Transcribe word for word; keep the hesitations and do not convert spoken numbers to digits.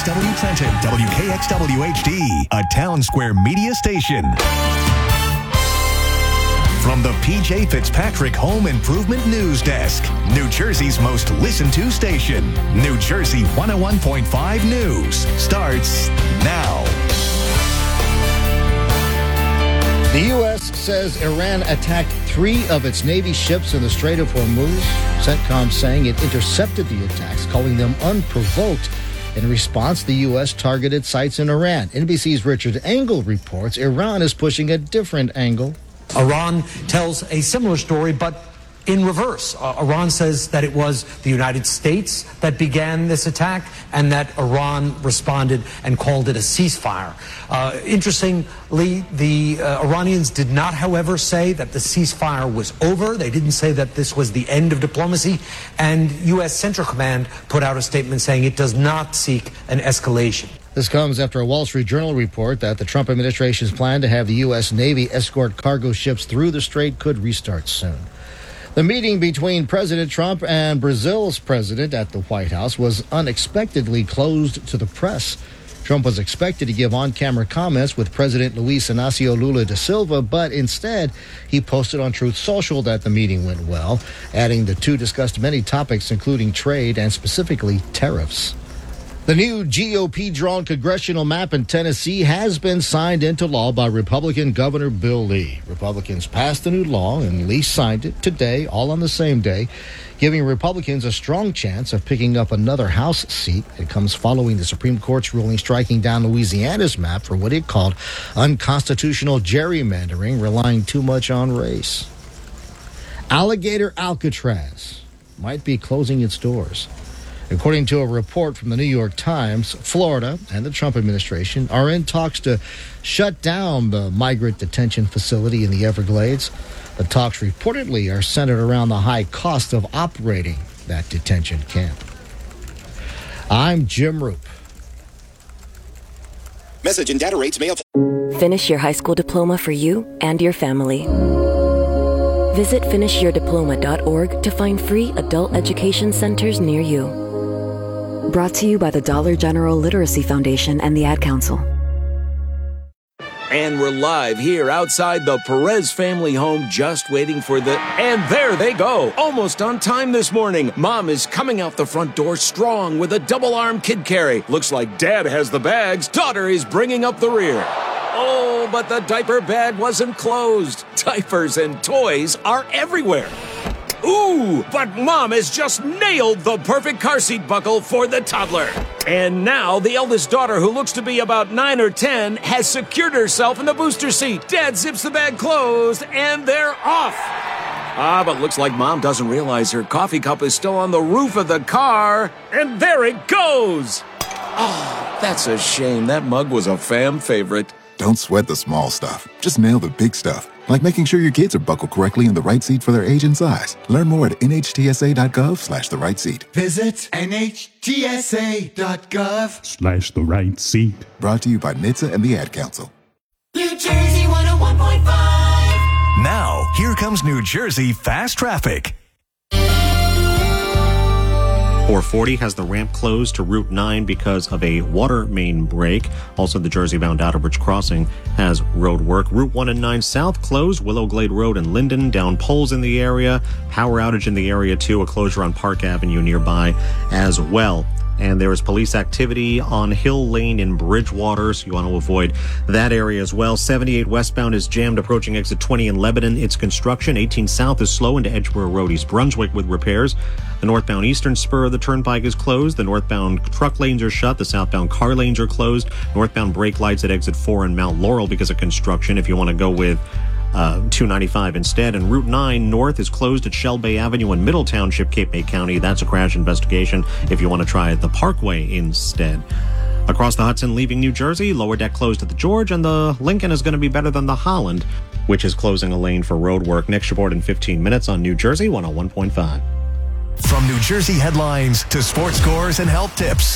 W Trenton, W K X W H D, a Town Square media station. From the P J Fitzpatrick Home Improvement News Desk, New Jersey's most listened to station, New Jersey one oh one point five News, starts now. The U S says Iran attacked three of its Navy ships in the Strait of Hormuz. CENTCOM saying it intercepted the attacks, calling them unprovoked. In response, the U S targeted sites in Iran. N B C's Richard Engel reports Iran is pushing a different angle. Iran tells a similar story, but in reverse. Uh, Iran says that it was the United States that began this attack and that Iran responded and called it a ceasefire. Uh, interestingly, the uh, Iranians did not, however, say that the ceasefire was over. They didn't say that this was the end of diplomacy. And U S Central Command put out a statement saying it does not seek an escalation. This comes after a Wall Street Journal report that the Trump administration's plan to have the U S Navy escort cargo ships through the strait could restart soon. The meeting between President Trump and Brazil's president at the White House was unexpectedly closed to the press. Trump was expected to give on-camera comments with President Luiz Inácio Lula da Silva, but instead he posted on Truth Social that the meeting went well, adding the two discussed many topics including trade and specifically tariffs. The new G O P-drawn congressional map in Tennessee has been signed into law by Republican Governor Bill Lee. Republicans passed the new law, and Lee signed it today, all on the same day, giving Republicans a strong chance of picking up another House seat. It comes following the Supreme Court's ruling striking down Louisiana's map for what it called unconstitutional gerrymandering, relying too much on race. Alligator Alcatraz might be closing its doors. According to a report from the New York Times, Florida and the Trump administration are in talks to shut down the migrant detention facility in the Everglades. The talks reportedly are centered around the high cost of operating that detention camp. I'm Jim Roop. Message and data rates may have... Finish your high school diploma for you and your family. Visit finish your diploma dot org to find free adult education centers near you. Brought to you by the Dollar General Literacy Foundation and the Ad Council. And we're live here outside the Perez family home, just waiting for the... And there they go! Almost on time this morning. Mom is coming out the front door strong with a double-arm kid carry. Looks like Dad has the bags. Daughter is bringing up the rear. Oh, but the diaper bag wasn't closed. Diapers and toys are everywhere. Ooh, but Mom has just nailed the perfect car seat buckle for the toddler. And now the eldest daughter, who looks to be about nine or ten, has secured herself in the booster seat. Dad zips the bag closed, and they're off. Ah, but looks like Mom doesn't realize her coffee cup is still on the roof of the car. And there it goes. Oh, that's a shame. That mug was a fam favorite. Don't sweat the small stuff. Just nail the big stuff, like making sure your kids are buckled correctly in the right seat for their age and size. Learn more at N H T S A dot gov slash the right seat. Visit N H T S A dot gov slash the right seat. Brought to you by N H T S A and the Ad Council. New Jersey one oh one point five. Now, here comes New Jersey Fast Traffic. four forty has the ramp closed to Route nine because of a water main break. Also, the Jersey-bound Outerbridge Crossing has road work. Route one and nine South closed. Willow Glade Road and Linden, down poles in the area. Power outage in the area, too. A closure on Park Avenue nearby as well. And there is police activity on Hill Lane in Bridgewater, so you want to avoid that area as well. seventy-eight westbound is jammed approaching exit twenty in Lebanon. It's construction. eighteen south is slow into Edgeboro Road, East Brunswick with repairs. The northbound eastern spur of the turnpike is closed. The northbound truck lanes are shut. The southbound car lanes are closed. Northbound brake lights at exit four in Mount Laurel because of construction. If you want to go with Uh, two ninety-five instead, and Route nine North is closed at Shell Bay Avenue in Middle Township, Cape May County. That's a crash investigation if you want to try the Parkway instead. Across the Hudson leaving New Jersey, lower deck closed at the George, and the Lincoln is going to be better than the Holland, which is closing a lane for road work. Next aboard in fifteen minutes on New Jersey one oh one point five. From New Jersey headlines to sports scores and health tips,